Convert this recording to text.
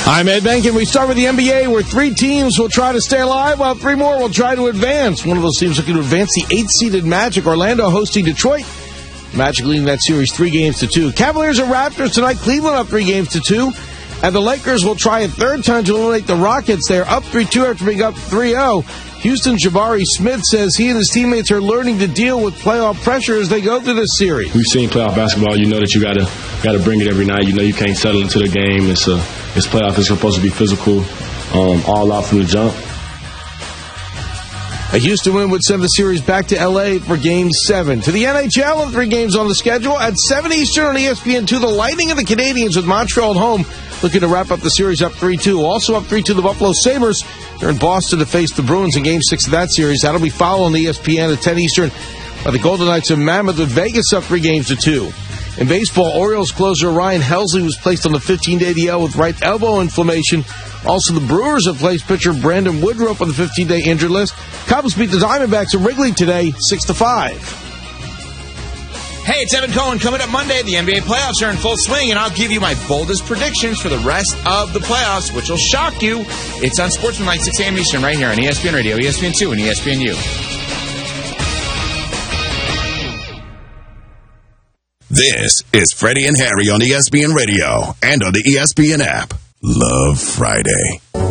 I'm Ed Benkin. We start with the NBA, where 3 teams will try to stay alive, while 3 more will try to advance. One of those teams looking to advance, the 8-seeded Magic. Orlando hosting Detroit. Magic leading that series 3-2. Cavaliers and Raptors tonight. Cleveland up 3-2. And the Lakers will try a third time to eliminate the Rockets. They're up 3-2 after being up 3-0. Houston's Jabari Smith says he and his teammates are learning to deal with playoff pressure as they go through this series. We've seen playoff basketball. You know that you gotta bring it every night. You know you can't settle into the game. It's playoff. It's supposed to be physical, all out from the jump. A Houston win would send the series back to L.A. for Game 7. To the NHL, and 3 games on the schedule. At 7 Eastern on ESPN2, the Lightning of the Canadiens with Montreal at home, looking to wrap up the series up 3-2. Also up 3-2, the Buffalo Sabres. They're in Boston to face the Bruins in Game 6 of that series. That'll be followed on ESPN at 10 Eastern by the Golden Knights of Mammoth with Vegas up 3-2. In baseball, Orioles closer Ryan Helsley was placed on the 15-day DL with right elbow inflammation. Also, the Brewers have placed pitcher Brandon Woodruff on the 15-day injured list. Cubs beat the Diamondbacks at Wrigley today, 6-5. Hey, it's Evan Cohen. Coming up Monday, the NBA playoffs are in full swing, and I'll give you my boldest predictions for the rest of the playoffs, which will shock you. It's on Sportsmanlike, 6 a.m. Eastern, right here on ESPN Radio, ESPN2, and ESPNU. This is Freddie and Harry on ESPN Radio and on the ESPN app. Love Friday.